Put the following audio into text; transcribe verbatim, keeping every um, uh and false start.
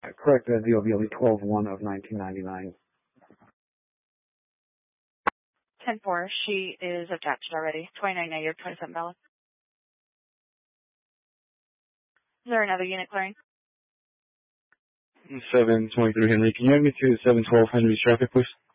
Correct, uh, D O B will be twelve one of nineteen ninety-nine. ten four, she is attached already. twenty-nine negative, twenty-seven valid. Is there another unit clearing? seven twenty-three Henry. Can you have me to seven twelve Henry's traffic, please?